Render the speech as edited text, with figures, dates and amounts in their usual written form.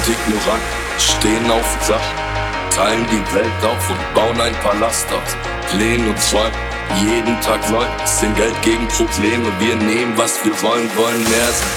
ignorant, stehen auf dem Dach, teilen die Welt auf und bauen ein Palast aus Plänen und Träumen. Jeden Tag neu, sind Geld gegen Probleme. Wir nehmen, was wir wollen, wollen mehr.